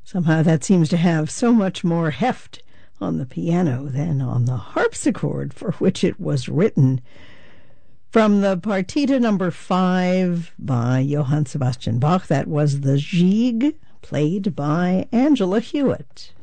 Somehow that seems to have so much more heft on the piano than on the harpsichord for which it was written. From the Partita number 5 by Johann Sebastian Bach, that was the Gigue, played by Angela Hewitt.